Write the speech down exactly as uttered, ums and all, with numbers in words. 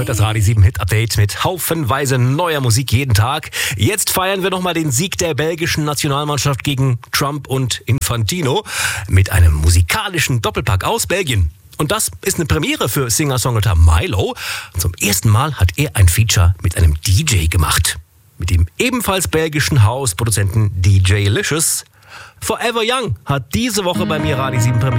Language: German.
hört das Radio sieben Hit Update mit haufenweise neuer Musik jeden Tag. Jetzt feiern wir nochmal den Sieg der belgischen Nationalmannschaft gegen Trump und Infantino mit einem musikalischen Doppelpack aus Belgien. Und das ist eine Premiere für Singer-Songwriter Milo. Zum ersten Mal hat er ein Feature mit einem D J gemacht. Mit dem ebenfalls belgischen Hausproduzenten D J Licious. Forever Young hat diese Woche bei mir Radio sieben Premiere.